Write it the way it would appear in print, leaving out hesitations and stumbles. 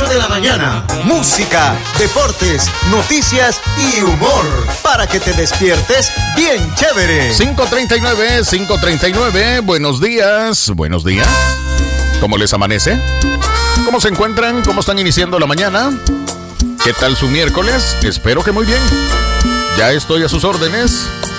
8 de la mañana. Música, deportes, noticias y humor. Para que te despiertes bien chévere. 5:39. Buenos días. ¿Cómo les amanece? ¿Cómo se encuentran? ¿Cómo están iniciando la mañana? ¿Qué tal su miércoles? Espero que muy bien. Ya estoy a sus órdenes